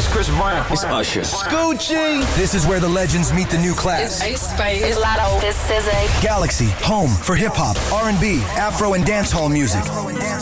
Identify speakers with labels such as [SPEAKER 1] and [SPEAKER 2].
[SPEAKER 1] It's Chris Brown. It's Usher.
[SPEAKER 2] Gucci. This is where the legends meet the new class.
[SPEAKER 3] It's Ace Spade. It's Lotto. It's SZA.
[SPEAKER 2] Galaxy, home for hip hop, R&B, Afro, and dancehall music.